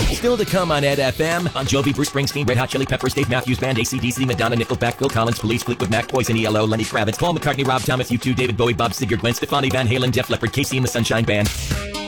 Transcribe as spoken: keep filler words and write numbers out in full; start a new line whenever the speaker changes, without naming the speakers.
Still to come on Ed F M. Bon Jovi, Bruce Springsteen, Red Hot Chili Peppers, Dave Matthews Band, A C D C, Madonna, Nickelback, Phil Collins, Police, Fleetwood Mac, Poison, E L O, Lenny Kravitz, Paul McCartney, Rob Thomas, U two, David Bowie, Bob Seger, Gwen Stefani, Van Halen, Def Leppard, Casey and the Sunshine Band.